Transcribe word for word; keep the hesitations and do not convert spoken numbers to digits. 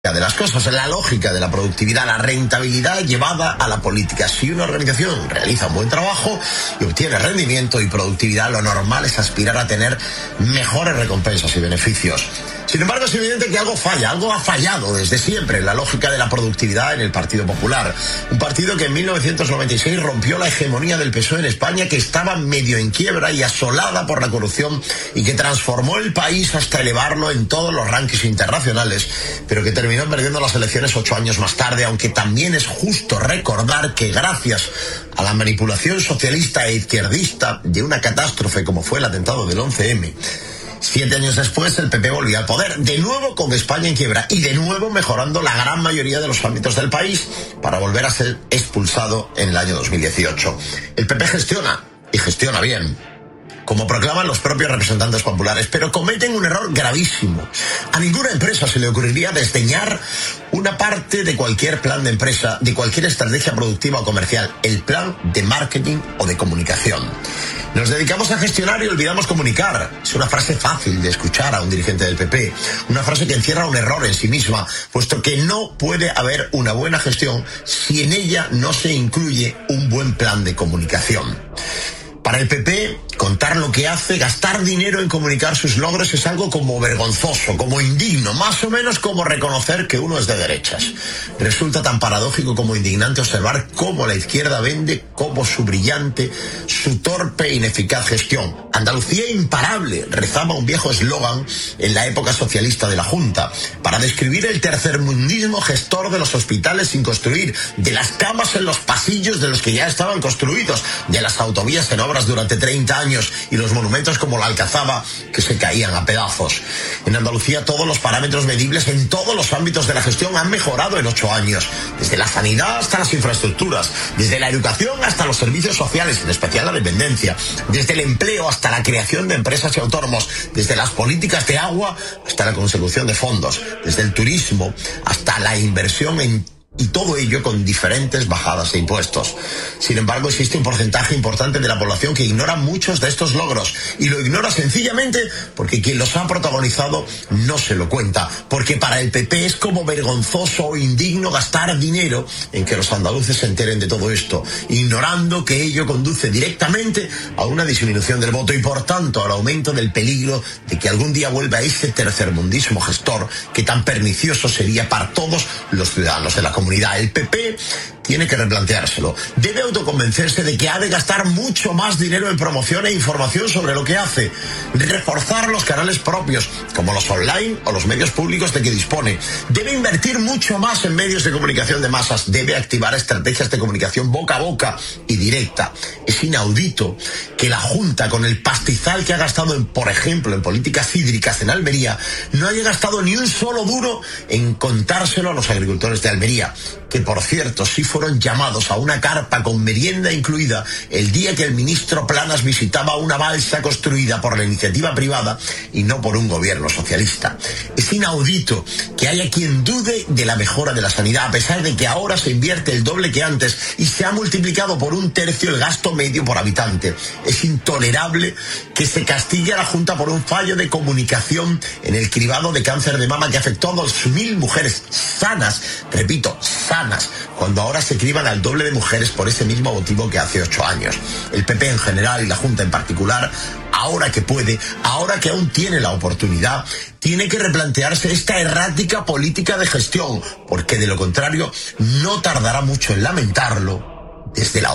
de las cosas, la lógica de la productividad, la rentabilidad llevada a la política. Si una organización realiza un buen trabajo y obtiene rendimiento y productividad, lo normal es aspirar a tener mejores recompensas y beneficios. Sin embargo, es evidente que algo falla, algo ha fallado desde siempre en la lógica de la productividad en el Partido Popular. Un partido que en mil novecientos noventa y seis rompió la hegemonía del P S O E en España, que estaba medio en quiebra y asolada por la corrupción, y que transformó el país hasta elevarlo en todos los rankings internacionales, pero que terminó perdiendo las elecciones ocho años más tarde, aunque también es justo recordar que gracias a la manipulación socialista e izquierdista de una catástrofe como fue el atentado del once eme, siete años después el P P volvió al poder, de nuevo con España en quiebra y de nuevo mejorando la gran mayoría de los ámbitos del país, para volver a ser expulsado en el año dos mil dieciocho. El P P gestiona, y gestiona bien, como proclaman los propios representantes populares, pero cometen un error gravísimo. A ninguna empresa se le ocurriría desdeñar una parte de cualquier plan de empresa, de cualquier estrategia productiva o comercial, el plan de marketing o de comunicación. Nos dedicamos a gestionar y olvidamos comunicar. Es una frase fácil de escuchar a un dirigente del P P, una frase que encierra un error en sí misma, puesto que no puede haber una buena gestión si en ella no se incluye un buen plan de comunicación. Para el P P, contar lo que hace, gastar dinero en comunicar sus logros es algo como vergonzoso, como indigno, más o menos como reconocer que uno es de derechas. Resulta tan paradójico como indignante observar cómo la izquierda vende como su brillante, su torpe e ineficaz gestión. Andalucía imparable, rezaba un viejo eslogan en la época socialista de la Junta, para describir el tercermundismo gestor de los hospitales sin construir, de las camas en los pasillos de los que ya estaban construidos, de las autovías en obras durante treinta años y los monumentos como la Alcazaba que se caían a pedazos. En Andalucía todos los parámetros medibles en todos los ámbitos de la gestión han mejorado en ocho años, desde la sanidad hasta las infraestructuras, desde la educación hasta los servicios sociales, en especial la dependencia, desde el empleo hasta la creación de empresas y autónomos, desde las políticas de agua hasta la consecución de fondos, desde el turismo hasta la inversión en y todo ello con diferentes bajadas de impuestos. Sin embargo, existe un porcentaje importante de la población que ignora muchos de estos logros, y lo ignora sencillamente porque quien los ha protagonizado no se lo cuenta, porque para el P P es como vergonzoso o indigno gastar dinero en que los andaluces se enteren de todo esto, ignorando que ello conduce directamente a una disminución del voto y por tanto al aumento del peligro de que algún día vuelva ese tercermundismo gestor que tan pernicioso sería para todos los ciudadanos de la comunidad. El P P tiene que replanteárselo. Debe autoconvencerse de que ha de gastar mucho más dinero en promoción e información sobre lo que hace, reforzar los canales propios, como los online o los medios públicos de que dispone. Debe invertir mucho más en medios de comunicación de masas. Debe activar estrategias de comunicación boca a boca y directa. Es inaudito que la Junta, con el pastizal que ha gastado, en, por ejemplo, en políticas hídricas en Almería, no haya gastado ni un solo duro en contárselo a los agricultores de Almería, que por cierto sí fueron llamados a una carpa con merienda incluida el día que el ministro Planas visitaba una balsa construida por la iniciativa privada y no por un gobierno socialista. Es inaudito que haya quien dude de la mejora de la sanidad, a pesar de que ahora se invierte el doble que antes y se ha multiplicado por un tercio el gasto medio por habitante. Es intolerable que se castigue a la Junta por un fallo de comunicación en el cribado de cáncer de mama que afectó a dos mil mujeres sanas, repito, sanas, cuando ahora se criban al doble de mujeres por ese mismo motivo que hace ocho años. El P P en general y la Junta en particular, ahora que puede, ahora que aún tiene la oportunidad, tiene que replantearse esta errática política de gestión, porque de lo contrario no tardará mucho en lamentarlo desde la